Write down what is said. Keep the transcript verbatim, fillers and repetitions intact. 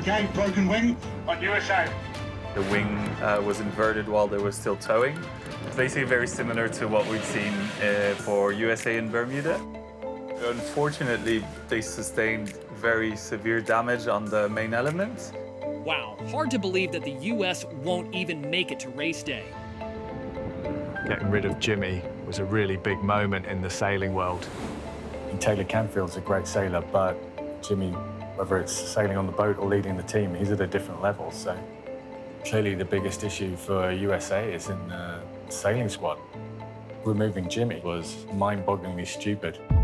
Okay, broken wing on U S A. The wing uh, was inverted while they were still towing. It's basically very similar to what we've seen uh, for U S A in Bermuda. Unfortunately, they sustained very severe damage on the main element. Wow, hard to believe that the U S won't even make it to race day. Getting rid of Jimmy was a really big moment in the sailing world. Taylor Canfield's a great sailor, but Jimmy, whether it's sailing on the boat or leading the team, he's at a different level. So clearly the biggest issue for U S A is in the sailing squad. Removing Jimmy was mind-bogglingly stupid.